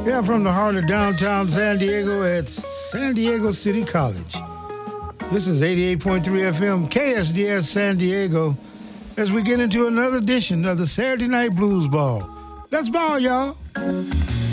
Yeah, from the heart of downtown San Diego at San Diego City College. This is 88.3 FM, KSDS San Diego, as we get into another edition of the Saturday Night Blues Ball. Let's ball, y'all.